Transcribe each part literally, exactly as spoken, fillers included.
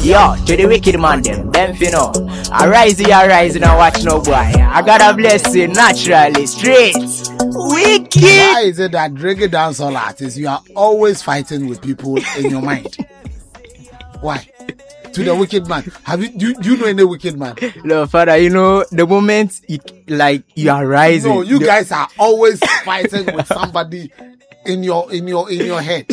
Yo, to the wicked man them, them finna. Arise, arise, now watch no boy. I got a blessing naturally, straight. Wicked. Why is it that reggae dancehall artists, you are always fighting with people in your mind? Why? To the wicked man. Have you do, do you know any wicked man? No, Father, you know the moment you, like you are rising. No, you the, guys are always fighting with somebody in your in your in your head.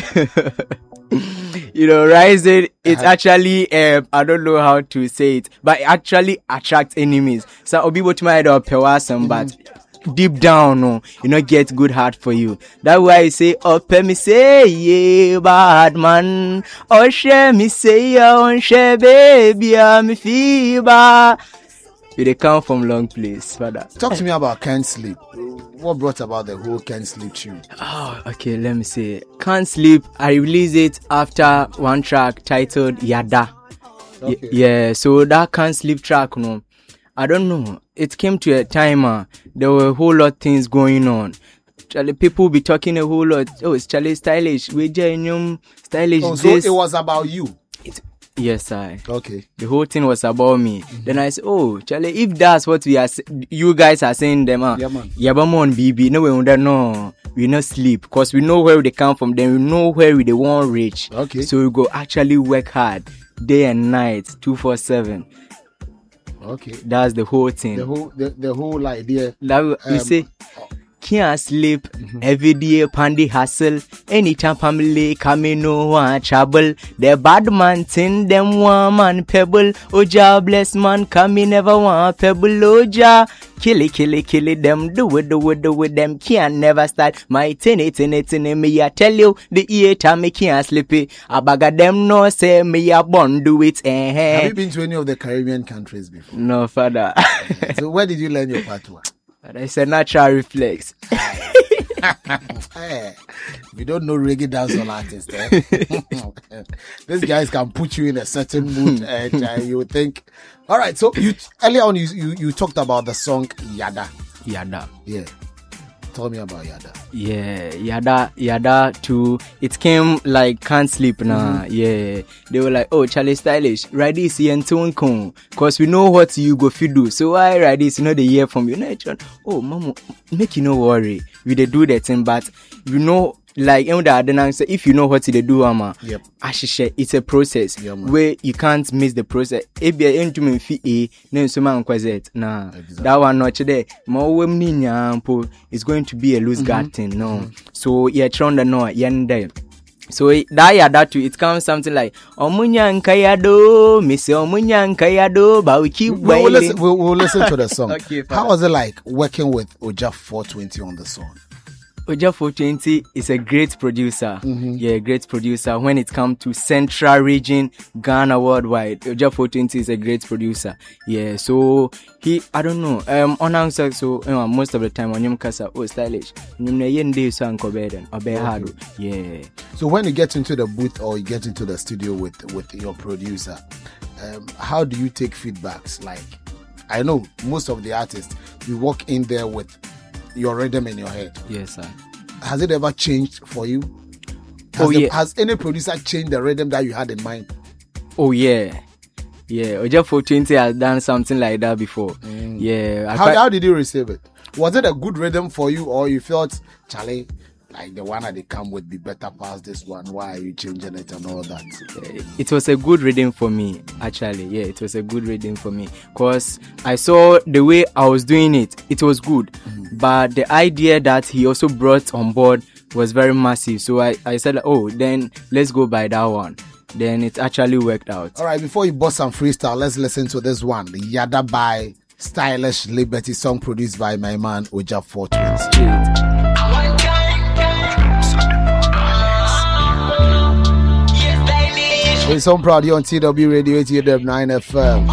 You know, rising, it's Uh-huh. actually, um, I don't know how to say it, but it actually attracts enemies. So, I'll be able to mind up person, but deep down, no, you know, get good heart for you. That's why I say, oh, me say, yeah, bad man. Oh, share me say, oh, share baby, I'm fever. They come from long place, Father. Talk to me about Can't Sleep. What brought about the whole Can't Sleep tune? Oh, okay, let me see. Can't Sleep, I released it after one track titled Yada. Y- Okay. yeah, so that Can't Sleep track, no, I don't know. It came to a time, uh, there were a whole lot of things going on. Charlie, people be talking a whole lot. Oh, it's Charlie stylish. We genuine stylish. Oh, so this. it was about you. It, yes, I. Okay. The whole thing was about me. Mm-hmm. Then I said, oh, Charlie, if that's what we are, you guys are saying, them, uh, Yeah, man. yeah, but man, baby, no, we don't know. We not sleep because we know where they come from. Then we know where we they want reach. Okay. So we go actually work hard, day and night, two four seven. Okay. That's the whole thing. The whole the, the whole idea. That we um, say. Can't sleep Mm-hmm. every day pandy hustle. Anytime family coming no one trouble. The bad man thing them one man pebble. Oja bless man coming never want pebble. Oja kill it, kill it, kill it them. Do it, do it, do it them. Can't never start. My tinny tinny tinny me I tell you the ear time me can't sleep it. I bag them no say me I born do it. Eh, Have eh. you been to any of the Caribbean countries before? No, Father. So where did you learn your patois? It's a natural reflex. Hey, if you don't know reggae dancehall artists, eh? These guys can put you in a certain mood, and uh, you would think. All right, so you earlier on you, you you talked about the song Yada. Yada. Yeah, tell me about Yada. Yeah, Yada, Yada too. It came like Can't Sleep now. Mm-hmm. Yeah, they were like, oh, Charlie Stylish, write this here and tune con, cause we know what you go fi do. So why write this? You know the year from you. Know, oh, mama, make you no worry. We they do that thing, but you know. Like if you know what they do, ama, yep. It's a process yeah, where you can't miss the process. If you're into me, fee, then some man quazet. Nah, that one not today. More it's going to be a loose mm-hmm. guard thing. No, mm-hmm. So you're trying to know yende. So that yeah, that too. It comes something like Omunya nkayado, Miss Omunya nkayado, but we keep we'll, we'll, listen, we'll, we'll listen to the song. Okay, how was it like working with Oja four twenty on the song? Oja four twenty is a great producer. Mm-hmm. Yeah, great producer. When it comes to Central Region, Ghana, worldwide, Oja four twenty is a great producer. Yeah, so he, I don't know, um, on answer, so you know, most of the time, when you kasa, oh, stylish, you know, yende so unkobeden, obe hard. Yeah. So when you get into the booth or you get into the studio with with your producer, um, how do you take feedbacks? Like, I know most of the artists, you walk in there with your rhythm in your head. Yes, sir. Has it ever changed for you? Has, oh, the, yeah. has any producer changed the rhythm that you had in mind? Oh, yeah. Yeah, Oja four twenty has done something like that before. Mm. Yeah. How, quite... how did you receive it? Was it a good rhythm for you, or you felt, Charlie, like the one that they come with be better past this one? Why are you changing it and all that? It was a good reading for me, actually. Yeah, it was a good reading for me. Because I saw the way I was doing it, it was good. Mm-hmm. But the idea that he also brought on board was very massive. So I, I said, oh, then let's go by that one. Then it actually worked out. All right, before you bust some freestyle, let's listen to this one. The Yada by Stylish Liberty, song produced by my man Oja four twenty. We're so proud you're on T W Radio eighty-eight point nine F M.